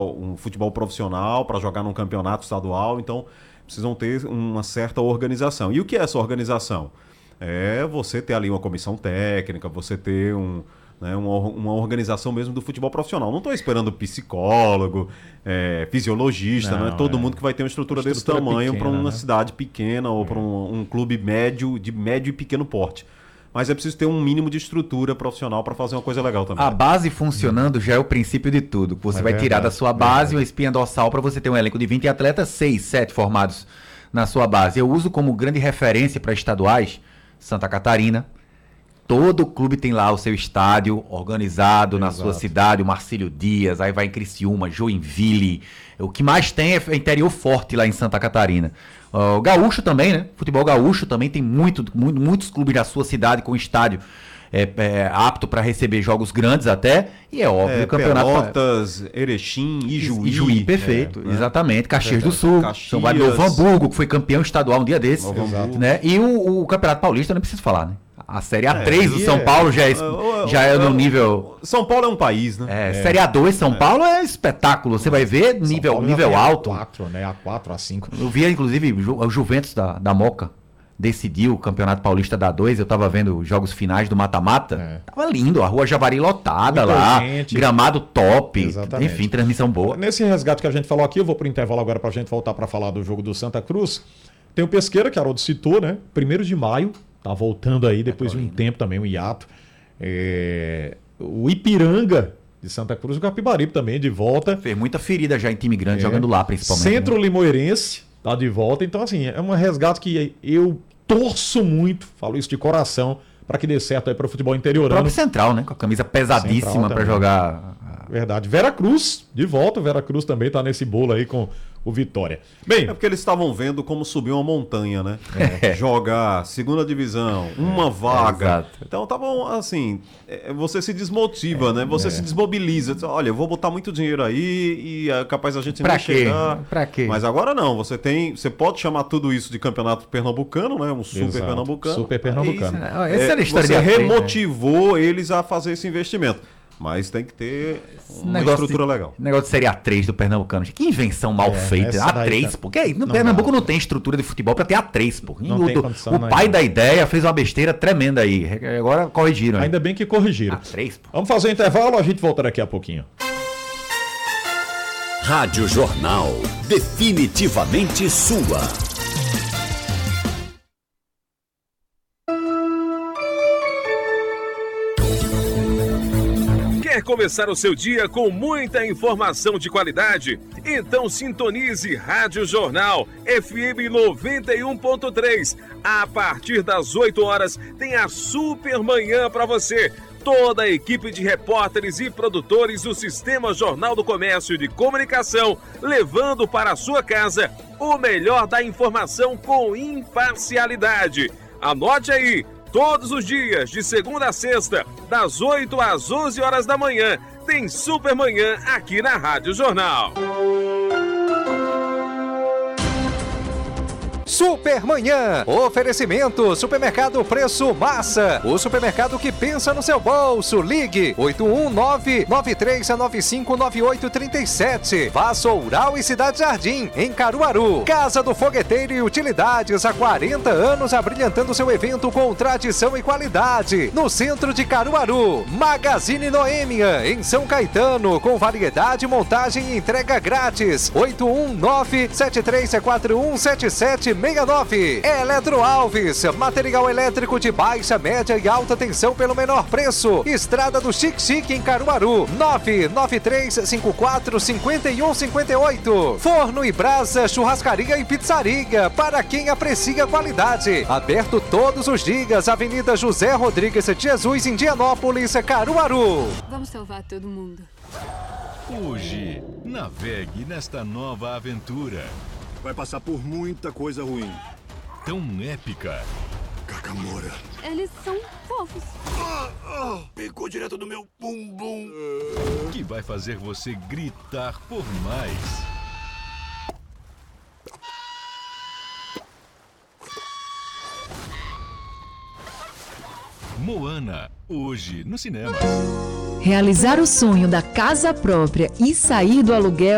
um futebol profissional para jogar num campeonato estadual, então precisam ter uma certa organização. E o que é essa organização? É você ter ali uma comissão técnica, você ter uma organização mesmo do futebol profissional. Não estou esperando psicólogo, fisiologista, não é todo mundo que vai ter uma estrutura desse tamanho para uma cidade pequena ou para um clube médio, de médio e pequeno porte. Mas é preciso ter um mínimo de estrutura profissional para fazer uma coisa legal também. A base funcionando já é o princípio de tudo. Você vai tirar da sua base uma espinha dorsal para você ter um elenco de 20 atletas, 6, 7 formados na sua base. Eu uso como grande referência para estaduais Santa Catarina. Todo clube tem lá o seu estádio organizado na sua cidade, o Marcílio Dias, aí vai em Criciúma, Joinville. O que mais tem é interior forte lá em Santa Catarina. O Gaúcho também, né? Futebol gaúcho também tem muitos clubes na sua cidade com estádio apto para receber jogos grandes até. E é óbvio, o campeonato... Pelotas, Erechim, Ijuí. Ijuí, perfeito, exatamente. Caxias do Sul, São Paulo, Novo Hamburgo, que foi campeão estadual um dia desses. Né? E o Campeonato Paulista, não preciso falar, né? A Série A3 do São Paulo já é no nível... São Paulo é um país, né? Série A2 São Paulo é espetáculo. Você vai ver nível alto. A4, né? A4, A5. Eu via, inclusive, o Juventus da Moca decidiu o Campeonato Paulista da A2. Eu tava vendo os jogos finais do mata-mata. Tava lindo. A Rua Javari lotada lá. Gramado top. Exatamente. Enfim, transmissão boa. Nesse resgate que a gente falou aqui, eu vou pro intervalo agora pra gente voltar pra falar do jogo do Santa Cruz. Tem o Pesqueira, que a Haroldo citou, né? 1º de maio. Tá voltando aí depois de um tempo também, um hiato. O Ipiranga de Santa Cruz, o Capibaribe também de volta. Fez muita ferida já em time grande, jogando lá principalmente. Centro Limoeirense tá de volta. Então, assim, é um resgate que eu torço muito, falo isso de coração, para que dê certo aí para o futebol interiorano. O próprio Central, né? Com a camisa pesadíssima para jogar. Verdade. Vera Cruz, de volta. Vera Cruz também tá nesse bolo aí com o Vitória. Bem, porque eles estavam vendo como subir uma montanha, né? Jogar segunda divisão, uma vaga. Então estavam assim, você se desmotiva, né? Você se desmobiliza. Olha, eu vou botar muito dinheiro aí e é capaz a gente não chegar. Pra quê? Mas agora não, você pode chamar tudo isso de campeonato pernambucano, né? Um super pernambucano. Super pernambucano. Essa era a história você remotivou eles a fazer esse investimento. Mas tem que ter uma estrutura legal. Negócio de Série A3 do Pernambucano. Que invenção mal feita. A3, pô. No Pernambuco não tem estrutura de futebol pra ter A3, pô. O pai da ideia fez uma besteira tremenda aí. Agora corrigiram. Ainda bem que corrigiram. A3, pô. Vamos fazer um intervalo, a gente volta daqui a pouquinho. Rádio Jornal. Definitivamente sua. Quer começar o seu dia com muita informação de qualidade? Então sintonize Rádio Jornal FM 91.3. A partir das 8 horas tem a Super Manhã para você. Toda a equipe de repórteres e produtores do Sistema Jornal do Comércio e de Comunicação, levando para a sua casa o melhor da informação com imparcialidade. Anote aí! Todos os dias, de segunda a sexta, das 8 às 11 horas da manhã, tem Super Manhã aqui na Rádio Jornal. Supermanhã. Oferecimento Supermercado Preço Massa. O supermercado que pensa no seu bolso. Ligue 819-9395-9837. Vassoural e Cidade Jardim, em Caruaru. Casa do Fogueteiro e Utilidades, há 40 anos abrilhantando seu evento com tradição e qualidade. No centro de Caruaru. Magazine Noêmia, em São Caetano, com variedade, montagem e entrega grátis. 819-7341-7769. Eletro Alves, material elétrico de baixa, média e alta tensão pelo menor preço. Estrada do Xique-Xique, em Caruaru. 993545158. Forno e Brasa, churrascaria e pizzaria, para quem aprecia qualidade. Aberto todos os dias. Avenida José Rodrigues de Jesus, Indianópolis, Caruaru. Vamos salvar todo mundo. Hoje, navegue nesta nova aventura. Vai passar por muita coisa ruim. Tão épica. Kakamora. Eles são fofos. Pegou direto no meu bumbum. Que vai fazer você gritar por mais. Moana, hoje no cinema. Realizar o sonho da casa própria e sair do aluguel